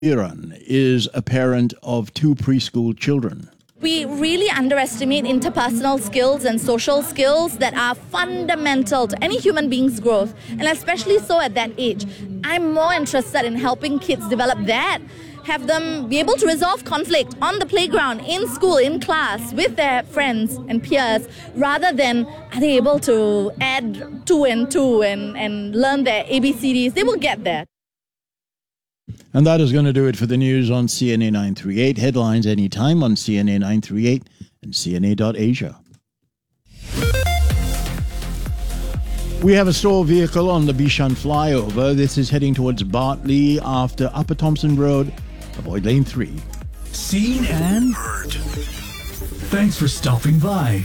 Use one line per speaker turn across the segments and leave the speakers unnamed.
Iran is a parent of two preschool children.
We really underestimate interpersonal skills and social skills that are fundamental to any human being's growth, and especially so at that age. I'm more interested in helping kids develop that, have them be able to resolve conflict on the playground, in school, in class, with their friends and peers, rather than are they able to add two and two and learn their ABCDs. They will get there.
And that is going to do it for the news on CNA 938. Headlines anytime on CNA 938 and CNA.Asia. We have a store vehicle on the Bishan flyover. This is heading towards Bartley after Upper Thompson Road. Avoid lane 3.
Seen and heard. Thanks for stopping by.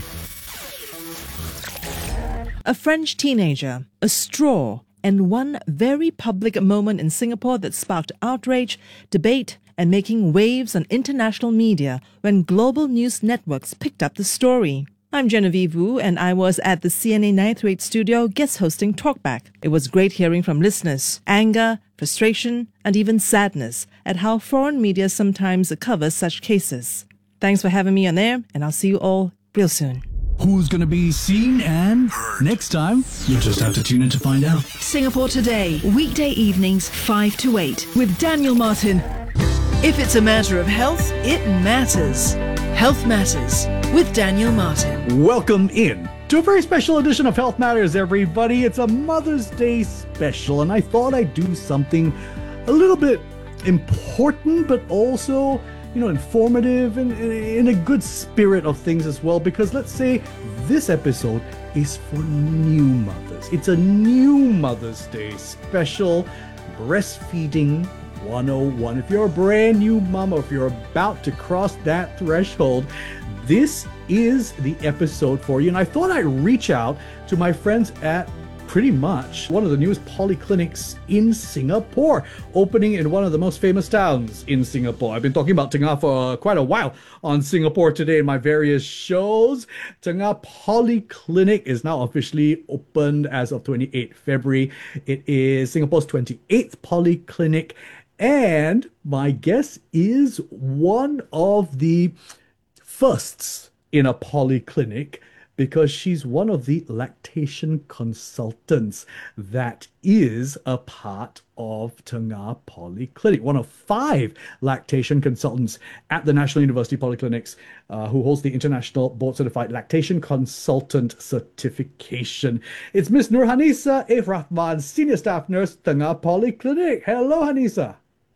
A French teenager, a straw, and one very public moment in Singapore that sparked outrage, debate, and making waves on international media when global news networks picked up the story. I'm Genevieve Wu, and I was at the CNA 938 studio guest hosting Talkback. It was great hearing from listeners, anger, frustration, and even sadness at how foreign media sometimes covers such cases. Thanks for having me on air, and I'll see you all real soon.
Who's going to be seen and heard? Next time, you'll just have to tune in to find out.
Singapore Today, weekday evenings 5 to 8 with Daniel Martin. If it's a matter of health, it matters. Health Matters with Daniel Martin.
Welcome in to a very special edition of Health Matters, everybody. It's a Mother's Day special, and I thought I'd do something a little bit important, but also informative and in a good spirit of things as well, because let's say this episode is for new mothers. It's a new Mother's Day special, Breastfeeding 101. If you're a brand new mom, or if you're about to cross that threshold, this is the episode for you. And I thought I'd reach out to my friends at pretty much one of the newest polyclinics in Singapore, opening in one of the most famous towns in Singapore. I've been talking about Tengah for quite a while on Singapore Today in my various shows. Tengah Polyclinic is now officially opened as of 28 February. It is Singapore's 28th polyclinic, and my guess is one of the firsts in a polyclinic, because she's one of the lactation consultants that is a part of Tengah Polyclinic, one of 5 lactation consultants at the National University Polyclinics who holds the International Board Certified Lactation Consultant Certification. It's Miss Nurhanisa F. Rahman, Senior Staff Nurse, Tengah Polyclinic. Hello, Hanisa.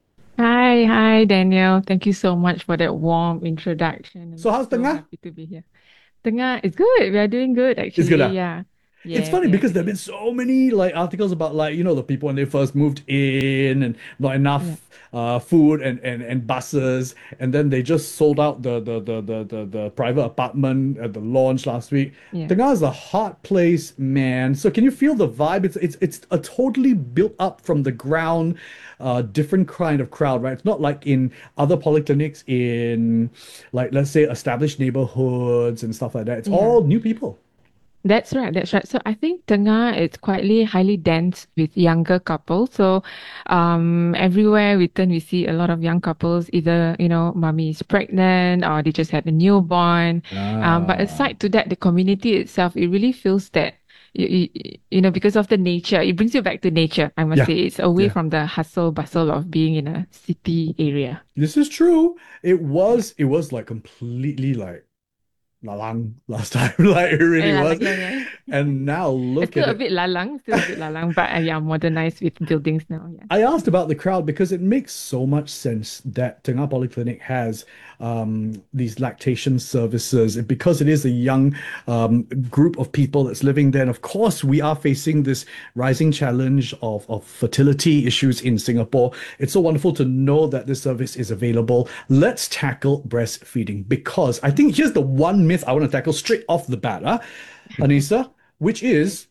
Hi, Daniel. Thank you so much for that warm introduction.
So how's Tengah?
Happy to be here. Tengah is good. We are doing good, actually.
It's good,
Yeah.
It's funny because there have been so many articles about the people when they first moved in and not enough food and buses, and then they just sold out the private apartment at the launch last week.
Yeah.
Tengah is a hot place, man. So can you feel the vibe? It's a totally built up from the ground, different kind of crowd, right? It's not like in other polyclinics in let's say established neighborhoods and stuff like that. It's all new people.
That's right. So I think Tengah is quietly highly dense with younger couples. So everywhere we turn, we see a lot of young couples, either, mommy is pregnant or they just had a newborn. But aside to that, the community itself, it really feels that, because of the nature, it brings you back to nature, I must say. It's away from the hustle bustle of being in a city area.
This is true. It was completely lalang last time, it really was.
Yeah.
And now look
It's still
at
a
it.
bit lalang, but modernized with buildings now. Yeah.
I asked about the crowd because it makes so much sense that Tengah Polyclinic has these lactation services, and because it is a young group of people that's living there. And of course, we are facing this rising challenge of fertility issues in Singapore. It's so wonderful to know that this service is available. Let's tackle breastfeeding, because I think here's the one myth I want to tackle straight off the bat, Anissa, which is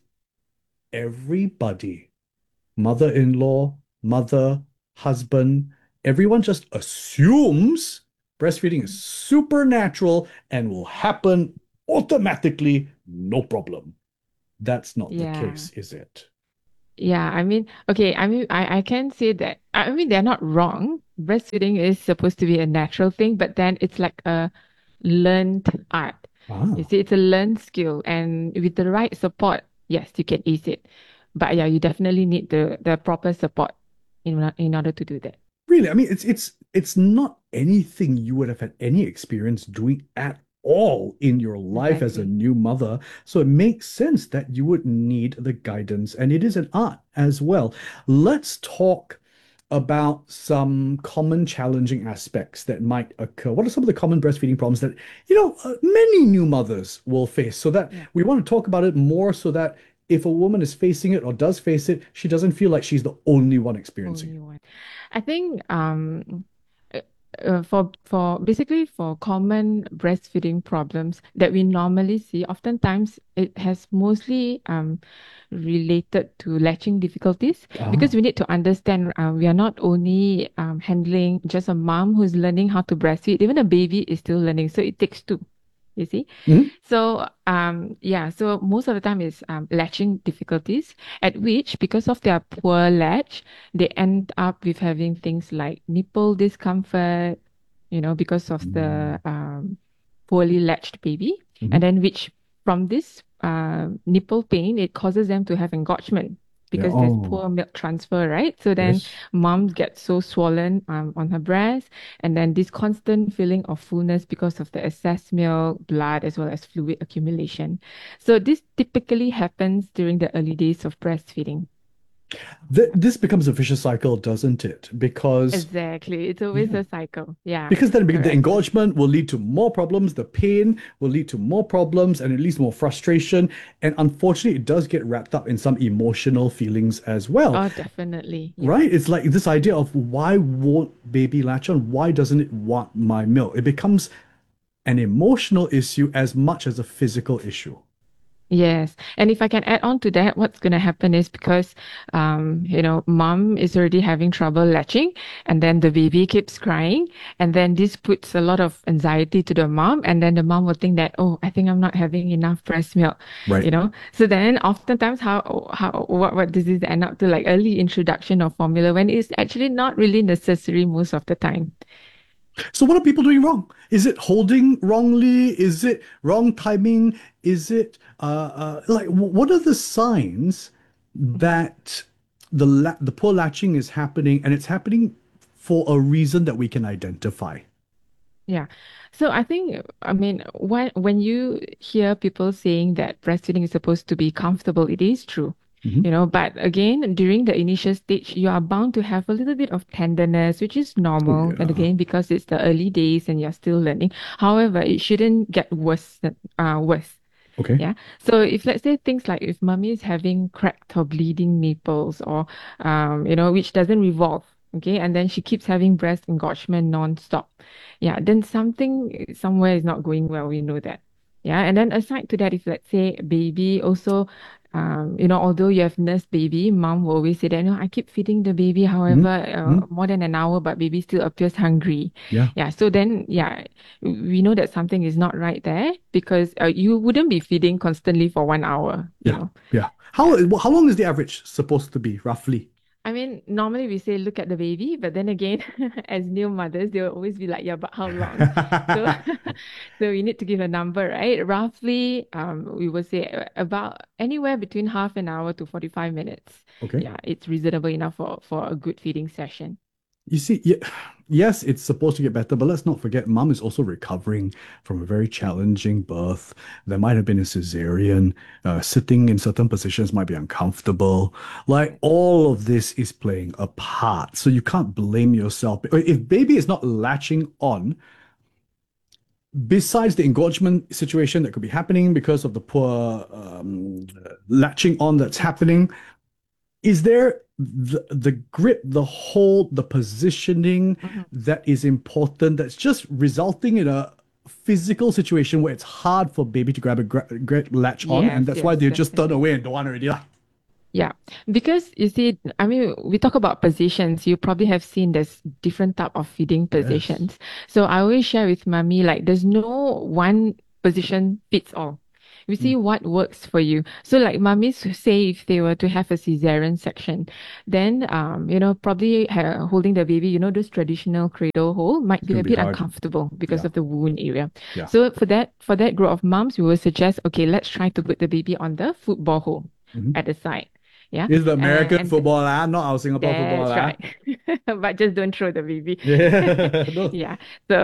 everybody, mother-in-law, mother, husband, everyone just assumes breastfeeding is supernatural and will happen automatically, no problem. That's not the case, is it?
Yeah, I can say that, they're not wrong, breastfeeding is supposed to be a natural thing, but then it's like a learned art.
Ah.
You see, it's a learned skill, and with the right support, yes, you can ease it. But yeah, you definitely need the proper support in order to do that.
Really, I mean, it's not anything you would have had any experience doing at all in your life as a
Exactly.
new mother. So it makes sense that you would need the guidance, and it is an art as well. Let's talk about some common challenging aspects that might occur. What are some of the common breastfeeding problems that, many new mothers will face? So that
Yeah.
we want to talk about it more so that if a woman is facing it or does face it, she doesn't feel like she's the only one experiencing it.
Only one. I think uh, for basically for common breastfeeding problems that we normally see, oftentimes it has mostly related to latching difficulties because
Ah.
we need to understand we are not only handling just a mom who's learning how to breastfeed, even a baby is still learning. So it takes two, you see.
Mhm.
So yeah, so most of the time is latching difficulties at which because of their poor latch, they end up with having things like nipple discomfort, because of the poorly latched baby. And
Mhm.
then which from this nipple pain, it causes them to have engorgement
Yeah.
because there's
Oh,
poor milk transfer, right? So then
yes.
mom gets so swollen on her breast, and then this constant feeling of fullness because of the excess milk, blood, as well as fluid accumulation. So this typically happens during the early days of breastfeeding.
This becomes a vicious cycle, doesn't it? Because
Exactly. It's always
yeah,
a cycle. Yeah,
because then the
correct.
engorgement will lead to more problems, the pain will lead to more problems, and it leads to more frustration. And unfortunately, it does get wrapped up in some emotional feelings as well,
Oh, definitely. Yeah.
right? It's like this idea of why won't baby latch on? Why doesn't it want my milk? It becomes an emotional issue as much as a physical issue.
Yes. And if I can add on to that, what's going to happen is because, mom is already having trouble latching and then the baby keeps crying. And then this puts a lot of anxiety to the mom. And then the mom will think that, oh, I think I'm not having enough breast milk,
Right.
So then oftentimes what does this end up to like early introduction of formula when it's actually not really necessary most of the time.
So what are people doing wrong? Is it holding wrongly? Is it wrong timing? Is it what are the signs that the poor latching is happening and it's happening for a reason that we can identify?
Yeah. So I think, I mean, when you hear people saying that breastfeeding is supposed to be comfortable, it is true.
Mhm.
But again, during the initial stage, you are bound to have a little bit of tenderness, which is
Oh
normal. And
yeah.
again, because it's the early days and you're still learning. However, it shouldn't get worse.
Okay.
Yeah. So if let's say things like if mommy is having cracked or bleeding nipples or which doesn't revolve, okay, and then she keeps having breast engorgement non-stop. Yeah, then something somewhere is not going well, we know that. Yeah. And then aside to that, if let's say baby also although you have nursed baby, mom will always say that, I keep feeding the baby, however,
Mhm. Mhm.
more than an hour, but baby still appears hungry.
Yeah.
Yeah, so then, yeah, we know that something is not right there because you wouldn't be feeding constantly for 1 hour,
Yeah. Yeah. How long is the average supposed to be, roughly?
I mean, normally we say look at the baby, but then again, as new mothers, they'll always be like, yeah, but how long? So, so we need to give a number, right? Roughly, we would say about anywhere between half an hour to 45 minutes.
Okay.
Yeah, it's reasonable enough for a good feeding session.
You see, yes, it's supposed to get better, but let's not forget, mom is also recovering from a very challenging birth. There might have been a cesarean. Sitting in certain positions might be uncomfortable. Like all of this is playing a part. So you can't blame yourself. If baby is not latching on, besides the engorgement situation that could be happening because of the poor latching on that's happening, is there the grip, the hold, the positioning
Mhm.
that is important that's just resulting in a physical situation where it's hard for baby to grab a great latch on, and
Yes,
that's why
yes,
they just turn
definitely.
away and don't want already lah.
Yeah, because you see, I mean, we talk about positions. You probably have seen there's different type of feeding
Yes.
positions. So I always share with mommy like there's no one position fits all. We see what works for you. So like mummies who say if they were to have a cesarean section, then probably holding the baby, those traditional cradle hold might be
gonna
a
be
bit
hard.
uncomfortable because
Yeah.
of the wound area.
Yeah.
So for that group of mums, we will suggest, okay, let's try to put the baby on the football hole at the side. Yeah.
This is the American
and
football, not our Singapore football.
that's right. But just don't throw the baby.
Yeah. No.
Yeah.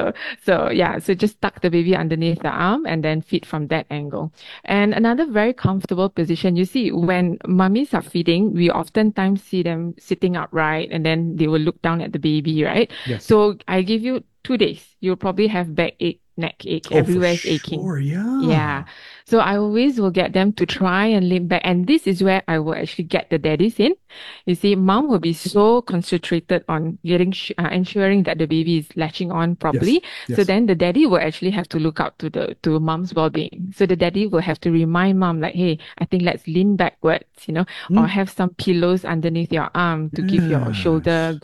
So just tuck the baby underneath the arm and then feed from that angle. And another very comfortable position, you see, when mummies are feeding, we oftentimes see them sitting upright and then they will look down at the baby, right?
Yes.
So I give you 2 days. You'll probably have backache, neck ache, everywhere is aching.
Sure, yeah.
Yeah. So I always will get them to try and lean back. And this is where I will actually get the daddies in. You see, mom will be so concentrated on ensuring that the baby is latching on properly.
Yes.
So then the daddy will actually have to look out to mom's well-being. So the daddy will have to remind mom like, hey, I think let's lean backwards, or have some pillows underneath your arm to give your shoulder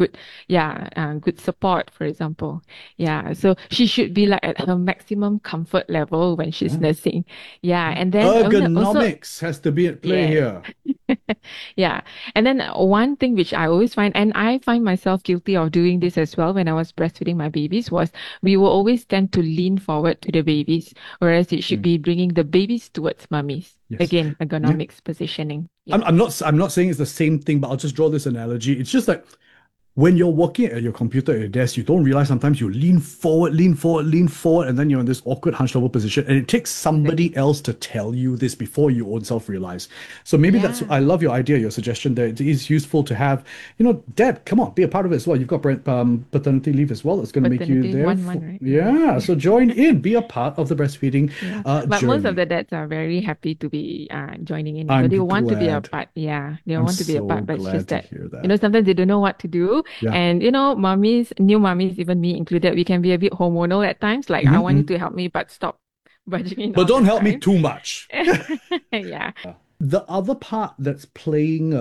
good support, for example. Yeah. So she should be like at her maximum comfort level when she's nursing. Yeah. And then
ergonomics has to be at play here.
Yeah. And then one thing which I always find, and I find myself guilty of doing this as well when I was breastfeeding my babies, was we will always tend to lean forward to the babies, whereas it should be bringing the babies towards mummies.
Yes.
Again, ergonomics positioning. Yeah.
I'm not saying it's the same thing, but I'll just draw this analogy. It's just like when you're working at your computer at your desk, you don't realize sometimes you lean forward, and then you're in this awkward hunched over position. And it takes somebody else to tell you this before you own self realize. So maybe I love your idea, your suggestion that it is useful to have, Deb, come on, be a part of it as well. You've got paternity leave as well. It's going to make you there.
1 month, right?
Yeah. So join in, be a part of the breastfeeding
But
journey.
most of the dads are very happy to be joining in.
I'm
So they want to be a
glad.
part. Yeah, they
I'm
want to be a
so
part. But it's
glad
just
to
that,
hear that.
sometimes they don't know what to do.
Yeah.
And, mummies, new mummies, even me included, we can be a bit hormonal at times. Like, I want you to help me, but stop budging in.
But
all
don't
the
help me
time.
too much.
Yeah.
The other part that's playing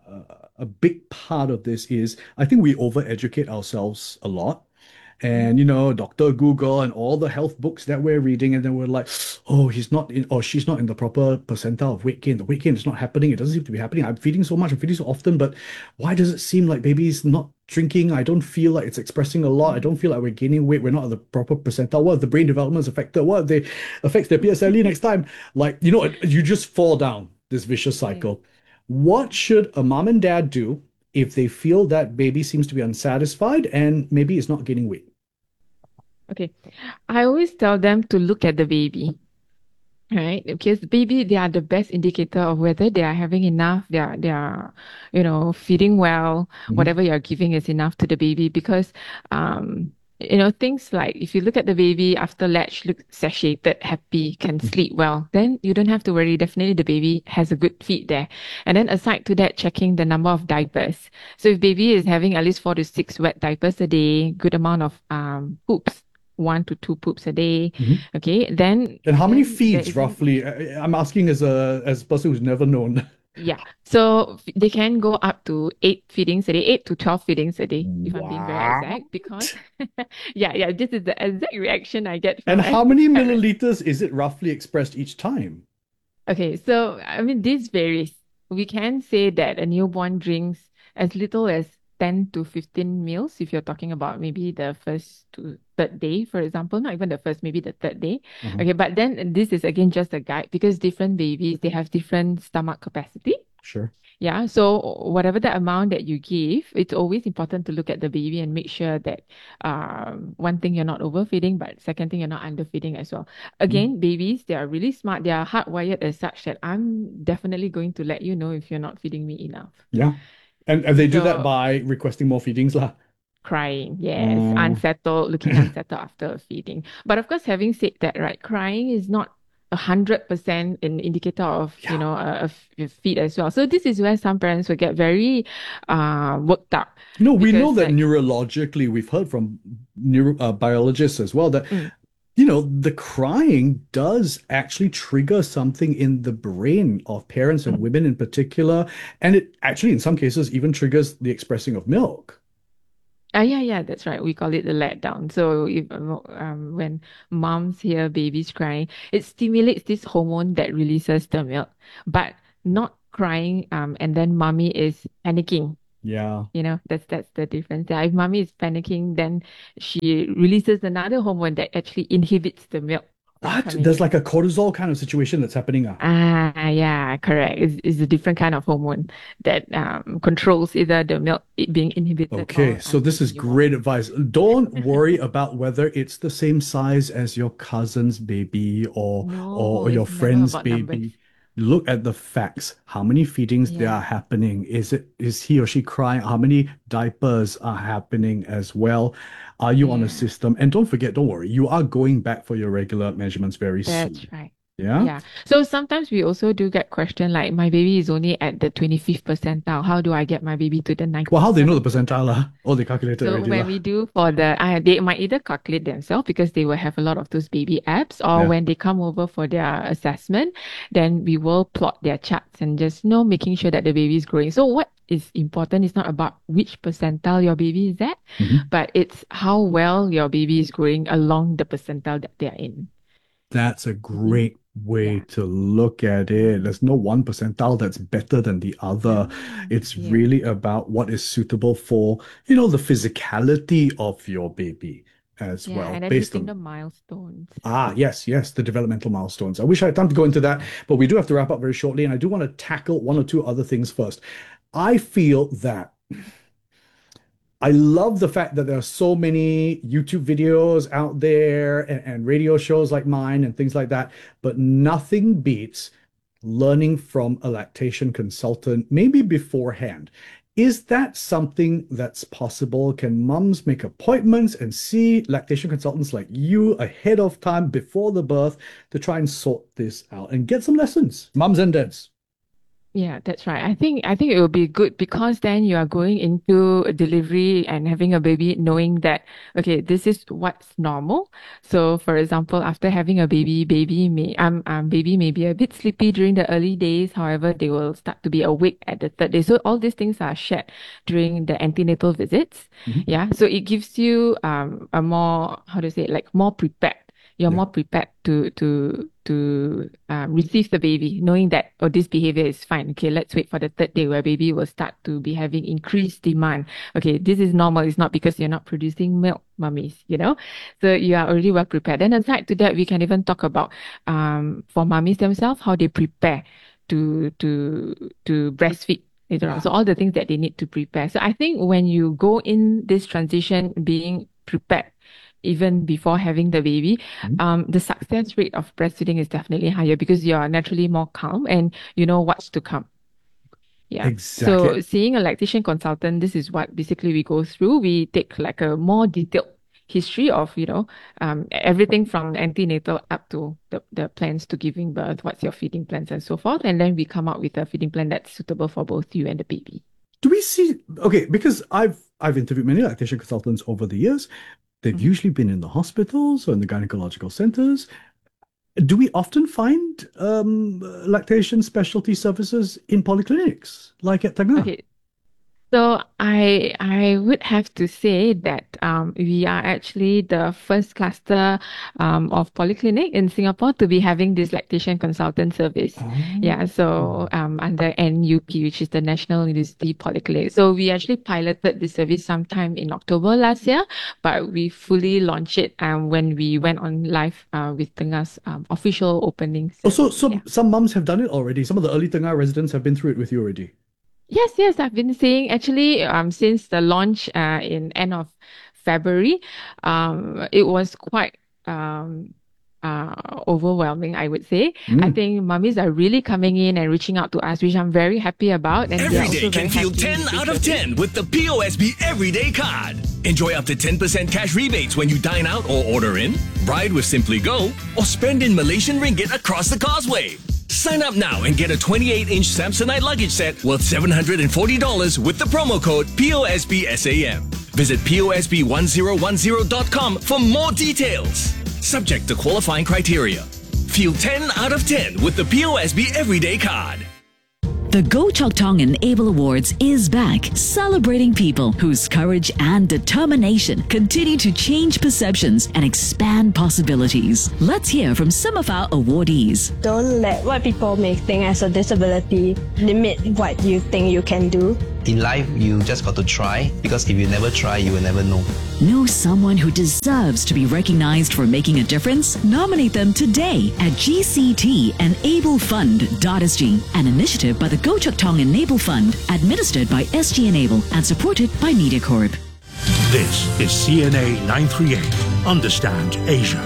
a big part of this is I think we overeducate ourselves a lot. And, Dr. Google and all the health books that we're reading, and then we're like, oh, he's not in, or she's not in the proper percentile of weight gain. The weight gain is not happening. It doesn't seem to be happening. I'm feeding so much, I'm feeding so often, but why does it seem like baby's not drinking? I don't feel like it's expressing a lot. I don't feel like we're gaining weight. We're not at the proper percentile. What if the brain development is affected? What if they affects their PSLE next time? Like, you just fall down this vicious cycle. What should a mom and dad do if they feel that baby seems to be unsatisfied and maybe it's not gaining weight?
Okay. I always tell them to look at the baby. Right? Because the baby, they are the best indicator of whether they are having enough, they are, feeding well, whatever you're giving is enough to the baby. Because, things like if you look at the baby after latch, look satiated, happy, can sleep well, then you don't have to worry. Definitely the baby has a good feed there. And then aside to that, checking the number of diapers. So if baby is having at least 4 to 6 wet diapers a day, good amount of poops, 1 to 2 poops a day. Okay, then.
And how many
then there
feeds
isn't-
roughly? I'm asking as a person who's never known.
Yeah. So they can go up to 8 feedings a day, 8 to 12 feedings a day, if I'm being very exact, because this is the exact reaction I get from
And how many
parents.
milliliters is it roughly expressed each time?
Okay, so this varies. We can say that a newborn drinks as little as 10 to 15 meals if you're talking about maybe the first to third day, for example, not even the first, maybe the third day. Okay, but then this is again just a guide because different babies, they have different stomach capacity.
Sure.
Yeah, so whatever the amount that you give, it's always important to look at the baby and make sure that one thing you're not overfeeding, but second thing you're not underfeeding as well. Again, babies, they are really smart. They are hardwired as such that I'm definitely going to let you know if you're not feeding me enough.
Yeah. And they do that
So-
by requesting more feedings lah.
Crying, yes,
Mm.
unsettled, looking unsettled after feeding. But of course, having said that, right, crying is not 100% an indicator of, a feed as well. So this is where some parents will get very worked up.
No, we know
Because,
that
like-
neurologically, we've heard from biologists as well that, the crying does actually trigger something in the brain of parents and women in particular. And it actually, in some cases, even triggers the expressing of milk.
Yeah, that's right. We call it the letdown. So if when moms hear babies crying, it stimulates this hormone that releases the milk, but not crying. And then mommy is panicking.
Yeah.
That's the difference. Yeah, if mommy is panicking, then she releases another hormone that actually inhibits the milk from
What?
coming
There's
in.
like a cortisol kind of situation that's happening.
Yeah, correct. It's a different kind of hormone that controls either the milk being inhibited
Okay,
or
so this is
making you
great advice. Don't worry about whether it's the same size as your cousin's baby or
No,
your
it's never
friend's
about numbers.
baby. Look at the facts. How many feedings there are
Yeah,
happening? Is he or she crying? How many diapers are happening as well? Are you on a
yeah,
system? And don't forget, don't worry, you are going back for your regular measurements very
that's
soon.
right.
Yeah?
Yeah. So sometimes we also do get questioned like, my baby is only at the 25th percentile. How do I get my baby to the
Well, how they know the
97th percentile?
percentile? Oh, they calculated
So
already
when
lah.
we do for they might either calculate themselves because they will have a lot of those baby apps, or
Yeah.
when they come over for their assessment, then we will plot their charts and just making sure that the baby is growing. So what is important is not about which percentile your baby is at, but it's how well your baby is growing along the percentile that they are in.
That's a great way
Yeah.
to look at it. There's no one percentile that's better than the other. It's
Yeah.
really about what is suitable for, the physicality of your baby as
Yeah,
well,
and then
based
hitting the
on
milestones.
yes, the developmental milestones. I wish I had time to go into that, but we do have to wrap up very shortly, and I do want to tackle one or two other things first. I feel that I love the fact that there are so many YouTube videos out there and radio shows like mine and things like that, but nothing beats learning from a lactation consultant, maybe beforehand. Is that something that's possible? Can mums make appointments and see lactation consultants like you ahead of time before the birth to try and sort this out and get some lessons, mums and dads?
Yeah, that's right. I think it will be good because then you are going into a delivery and having a baby knowing that, okay, this is what's normal. So for example, after having a baby may be a bit sleepy during the early days. However, they will start to be awake at the third day. So all these things are shared during the antenatal visits. Yeah. So it gives you a more, how to say it, like more prepared. You're more prepared to receive the baby, knowing that, this behavior is fine. Okay, let's wait for the third day where baby will start to be having increased demand. Okay, this is normal. It's not because you're not producing milk, mummies, So you are already well prepared. Then aside to that, we can even talk about for mummies themselves, how they prepare to breastfeed later on. So all the things that they need to prepare. So I think when you go in this transition being prepared, even before having the baby, the success rate of breastfeeding is definitely higher because you are naturally more calm and you know what's to come. Yeah.
Exactly.
So seeing a lactation consultant, this is what basically we go through. We take like a more detailed history of, everything from antenatal up to the plans to giving birth, what's your feeding plans and so forth. And then we come out with a feeding plan that's suitable for both you and the baby.
Do we see, okay, because I've interviewed many lactation consultants over the years. They've usually been in the hospitals or in the gynecological centers. Do we often find lactation specialty services in polyclinics, like at Tengah?
Okay. So I would have to say that we are actually the first cluster of polyclinic in Singapore to be having this lactation consultant service. Yeah, so under NUP, which is the National University Polyclinic. So we actually piloted this service sometime in October last year, but we fully launched it when we went on live with Tengah's official opening.
So some mums have done it already. Some of the early Tengah residents have been through it with you already.
Yes, I've been seeing actually since the launch in end of February, it was quite overwhelming, I would say. I think mummies are really coming in and reaching out to us, which I'm very happy about. And
Every
they're
day
also very
can feel
happy
10
with
out
this
of
service.
10 with the POSB Everyday Card. Enjoy up to 10% cash rebates when you dine out or order in, ride with Simply Go, or spend in Malaysian ringgit across the causeway. Sign up now and get a 28-inch Samsonite luggage set worth $740 with the promo code POSBSAM. Visit POSB1010.com for more details. Subject to qualifying criteria. Feel 10 out of 10 with the POSB Everyday Card.
The Go Chok Tong Enable Awards is back, celebrating people whose courage and determination continue to change perceptions and expand possibilities. Let's hear from some of our awardees.
Don't let what people may think as a disability limit what you think you can do.
In life, you just got to try, because if you never try, you will never know.
Know someone who deserves to be recognized for making a difference? Nominate them today at gctenablepund.sg, an initiative by the Go Chok Tong Enable Fund, administered by SG Enable and supported by MediaCorp.
This is CNA 938. Understand Asia.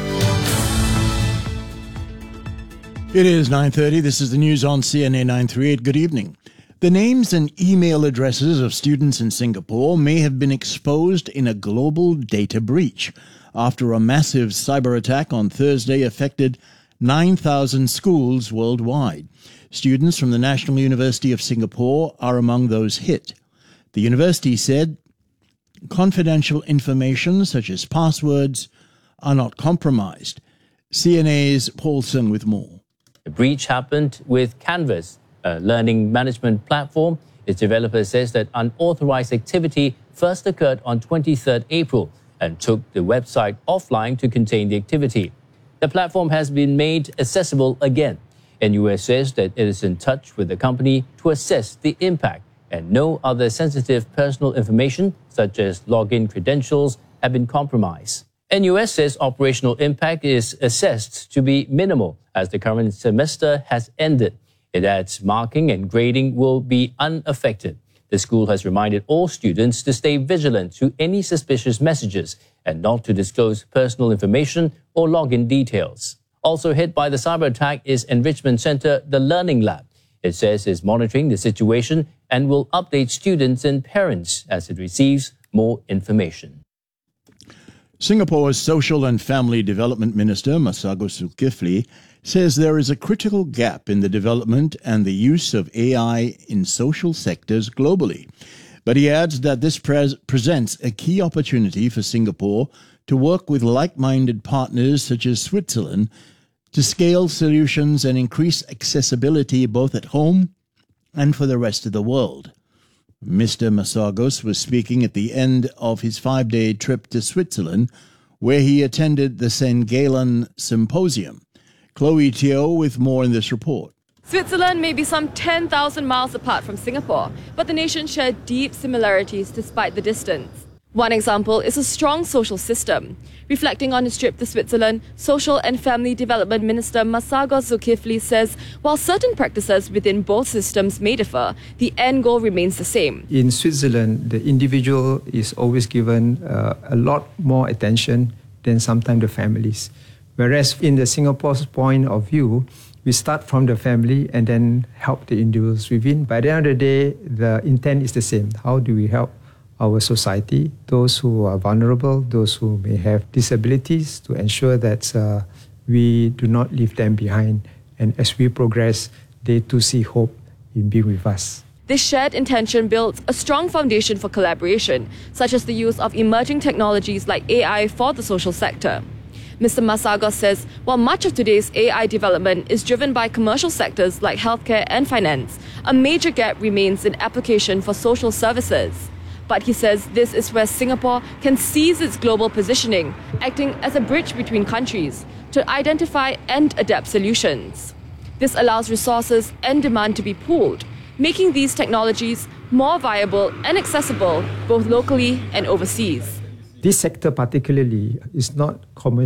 It is 9:30. This is the news on CNA 938. Good evening. The names and email addresses of students in Singapore may have been exposed in a global data breach after a massive cyber attack on Thursday affected 9,000 schools worldwide. Students from the National University of Singapore are among those hit. The university said confidential information such as passwords are not compromised. CNA's Paul Sung with more.
The breach happened with Canvas, a learning management platform. Its developer says that unauthorized activity first occurred on 23rd April and took the website offline to contain the activity. The platform has been made accessible again. NUS says that it is in touch with the company to assess the impact, and no other sensitive personal information, such as login credentials, have been compromised. NUS says operational impact is assessed to be minimal as the current semester has ended. It adds marking and grading will be unaffected. The school has reminded all students to stay vigilant to any suspicious messages and not to disclose personal information or login details. Also hit by the cyber attack is enrichment center The Learning Lab. It says it's monitoring the situation and will update students and parents as it receives more information.
Singapore's Social and Family Development Minister, Masagos Zulkifli, says there is a critical gap in the development and the use of AI in social sectors globally. But he adds that this presents a key opportunity for Singapore to work with like-minded partners such as Switzerland to scale solutions and increase accessibility both at home and for the rest of the world. Mr. Masagos was speaking at the end of his 5-day trip to Switzerland, where he attended the St. Gallen Symposium. Chloe Teo with more in this report.
Switzerland may be some 10,000 miles apart from Singapore, but the nations share deep similarities despite the distance. One example is a strong social system. Reflecting on his trip to Switzerland, Social and Family Development Minister Masagos Zulkifli says while certain practices within both systems may differ, the end goal remains the same.
In Switzerland, the individual is always given a lot more attention than sometimes the families. Whereas in the Singapore's point of view, we start from the family and then help the individuals within. By the end of the day, the intent is the same. How do we help our society, those who are vulnerable, those who may have disabilities, to ensure that we do not leave them behind. And as we progress, they too see hope in being with us.
This shared intention builds a strong foundation for collaboration, such as the use of emerging technologies like AI for the social sector. Mr. Masagos says while much of today's AI development is driven by commercial sectors like healthcare and finance, a major gap remains in application for social services. But he says this is where Singapore can seize its global positioning, acting as a bridge between countries to identify and adapt solutions. This allows resources and demand to be pooled, making these technologies more viable and accessible both locally and overseas.
This sector particularly is not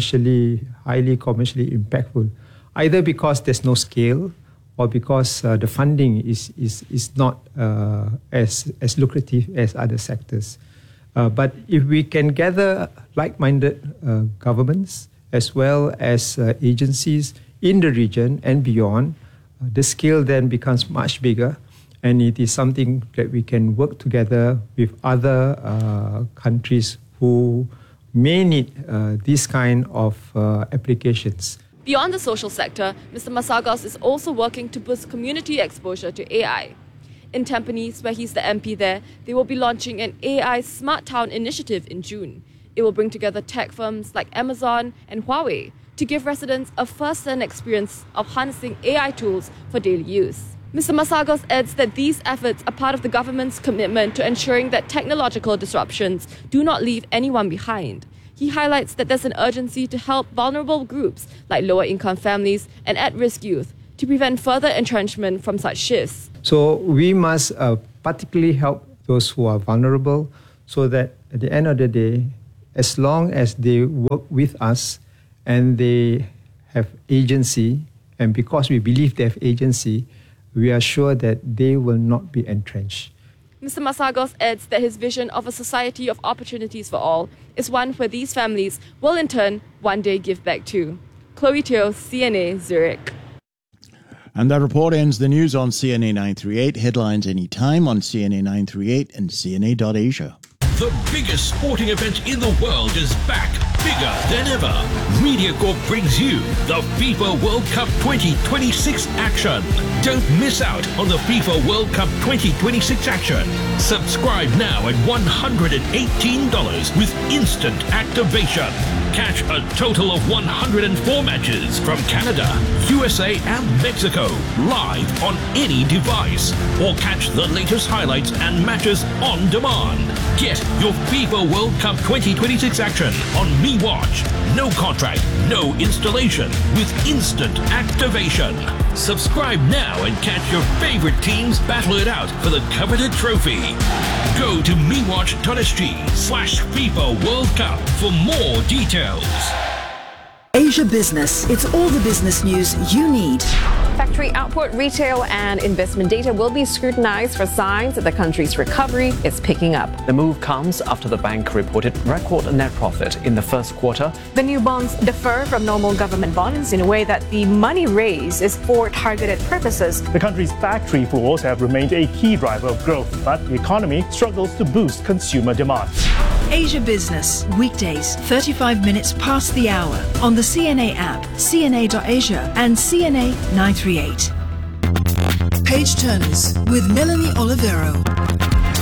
highly commercially impactful, either because there's no scale or because the funding is not as lucrative as other sectors. But if we can gather like-minded governments as well as agencies in the region and beyond, the scale then becomes much bigger, and it is something that we can work together with other countries who may need this kind of applications.
Beyond the social sector, Mr. Masagos is also working to boost community exposure to AI. In Tampines, where he's the MP there, they will be launching an AI Smart Town initiative in June. It will bring together tech firms like Amazon and Huawei to give residents a first-hand experience of harnessing AI tools for daily use. Mr. Masagos adds that these efforts are part of the government's commitment to ensuring that technological disruptions do not leave anyone behind. He highlights that there's an urgency to help vulnerable groups like lower-income families and at-risk youth to prevent further entrenchment from such shifts.
So we must particularly help those who are vulnerable so that at the end of the day, as long as they work with us and they have agency, and because we believe they have agency, we are sure that they will not be entrenched.
Mr. Masagos adds that his vision of a society of opportunities for all is one where these families will in turn one day give back too. Chloe Teo, CNA, Zurich.
And that report ends the news on CNA 938. Headlines anytime on CNA 938 and CNA.Asia.
The biggest sporting event in the world is back, bigger than ever. MediaCorp brings you the FIFA World Cup 2026 action. Don't miss out on the FIFA World Cup 2026 action. Subscribe now at $118 with instant activation. Catch a total of 104 matches from Canada, USA and Mexico live on any device. Or catch the latest highlights and matches on demand. Get your FIFA World Cup 2026 action on MeWatch. No contract, no installation, with instant activation. Subscribe now and catch your favorite teams battle it out for the coveted trophy. Go to mewatch.sg/FIFA World Cup for more details.
Asia Business. It's all the business news you need.
Factory output, retail, and investment data will be scrutinized for signs that the country's recovery is picking up.
The move comes after the bank reported record net profit in the first quarter.
The new bonds differ from normal government bonds in a way that the money raised is for targeted purposes.
The country's factory floors have remained a key driver of growth, but the economy struggles to boost consumer demand.
Asia Business, weekdays, 35 minutes past the hour on the CNA app, CNA.Asia and CNA 938. Page Turners with Melanie Olivero.